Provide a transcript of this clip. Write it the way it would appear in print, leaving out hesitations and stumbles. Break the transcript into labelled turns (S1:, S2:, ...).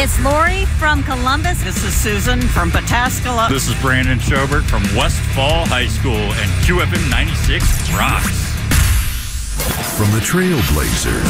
S1: It's Lori from Columbus.
S2: This is Susan from Pataskala.
S3: This is Brandon Schobert from Westfall High School, and QFM 96 rocks.
S4: From the Trailblazers